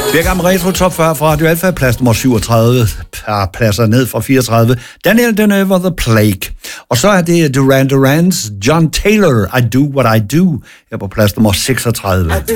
Vi er gammel retro top 40 fra Radio Alfa, plads nummer 37, par pladser ned fra 34. Daniel Deneuve, The Plague. Og så er det Duran Duran's John Taylor, I Do What I Do, her på plads nummer 36.